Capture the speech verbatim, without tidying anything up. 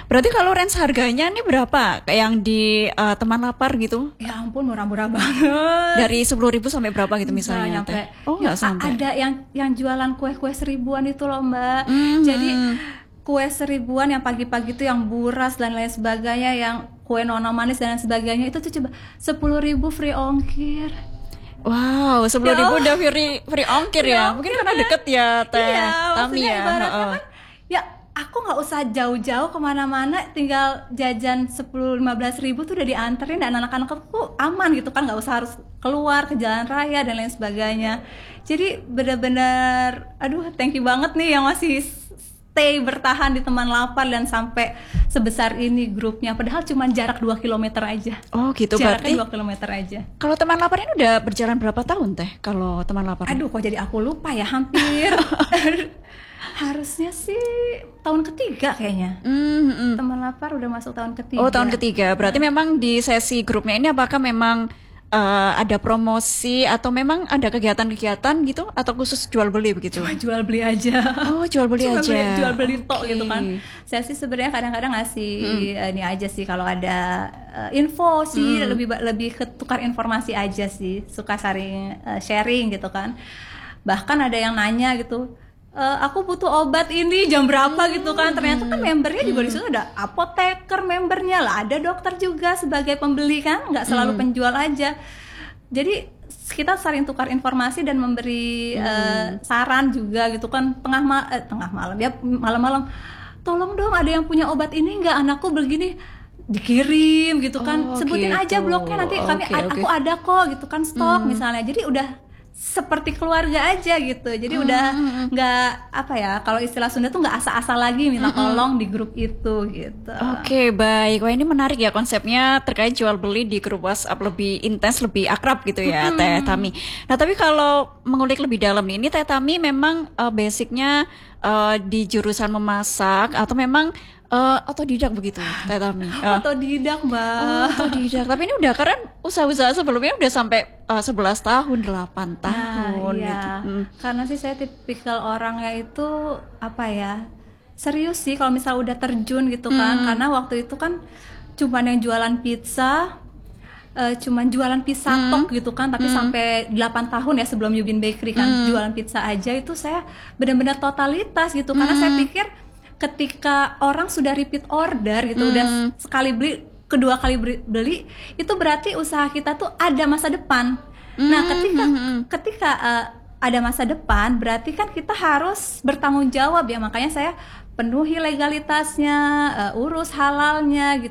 Berarti kalau range harganya nih berapa? Kayak yang di uh, Teman Lapar gitu? Ya ampun, murah-murah banget. Dari sepuluh ribu sampai berapa gitu Nggak misalnya? nyampe. Teh? Oh nggak Ya, sampai. ada yang yang jualan kue-kue seribuan itu loh Mbak. Mhm. Jadi kue seribuan yang pagi-pagi itu yang buras dan lain sebagainya, yang kue nono manis dan lain sebagainya, itu tuh coba sepuluh ribu free ongkir. Wow, sepuluh Ya ribu Allah. udah free free ongkir Free ya? ongkir, Mungkin karena kan? deket ya Teh Iya, Tami maksudnya ya. ibaratnya Heeh. kan, ya aku nggak usah jauh-jauh kemana-mana, tinggal jajan sepuluh lima belas ribu tuh udah dianterin, dan anak-anak aku aman gitu kan, nggak usah harus keluar ke jalan raya dan lain sebagainya. Jadi benar-benar, aduh thank you banget nih yang masih stay bertahan di Teman Lapar dan sampai sebesar ini grupnya, padahal cuma jarak dua kilometer aja. Oh gitu, Jaraknya berarti dua kilometer aja. kalau Teman Lapar ini udah berjalan berapa tahun Teh? Kalau Teman Lapar? Aduh, kok jadi aku lupa ya, hampir harusnya sih tahun ketiga kayaknya. Hmm, hmm. Teman Lapar udah masuk tahun ketiga. Oh tahun ketiga, berarti memang di sesi grupnya ini apakah memang eh, ada promosi atau memang ada kegiatan-kegiatan gitu atau khusus jual beli begitu? Cuma jual beli aja. Oh jual beli Cuma aja. beli- jual beli tok Oke. gitu kan. Saya sih sebenarnya kadang-kadang ngasih eh, ini aja sih, kalau ada eh, info sih, lebih ba- lebih ke tukar informasi aja sih, suka sharing eh, sharing gitu kan. Bahkan ada yang nanya gitu, "Eh, aku butuh obat ini jam berapa gitu kan." Ternyata kan membernya juga di situ ada apoteker membernya lah, ada dokter juga sebagai pembeli kan, nggak selalu penjual aja. Jadi kita saling tukar informasi dan memberi eh, saran juga gitu kan, tengah ma- eh, tengah malam ya, malam-malam, tolong dong ada yang punya obat ini nggak, anakku begini, dikirim gitu kan. Oh, Sebutin gitu. aja blognya, nanti kami Oke, a- oke. aku ada kok gitu kan, stok misalnya. Jadi udah seperti keluarga aja gitu. Jadi udah nggak apa ya, kalau istilah Sunda tuh nggak asal-asal lagi minta tolong di grup itu gitu. Oke baik, wah ini menarik ya konsepnya terkait jual beli di grup WhatsApp, lebih intens, lebih akrab gitu ya Teh Tami. Nah tapi kalau mengulik lebih dalam nih, ini Teh Tami memang eh, basicnya eh, di jurusan memasak atau memang eh, otodidak begitu Teh Tami? Eh, Otodidak Mbak. oh, otodidak, tapi ini udah keren, usaha-usaha sebelumnya udah sampai eh, sebelas tahun, delapan tahun Nah, iya. gitu. Hmm. Karena sih saya tipikal orangnya itu apa ya, serius sih kalau misal udah terjun gitu kan. Karena waktu itu kan cuman yang jualan pizza, eh, cuman jualan pizza tok gitu kan. Tapi sampai delapan tahun ya sebelum Yubin Bakery kan, jualan pizza aja itu saya benar-benar totalitas gitu. Karena saya pikir ketika orang sudah repeat order gitu, udah sekali beli, kedua kali beli, beli, itu berarti usaha kita tuh ada masa depan. Nah, ketika ketika eh, ada masa depan, berarti kan kita harus bertanggung jawab ya. Makanya saya penuhi legalitasnya, eh, urus halalnya gitu.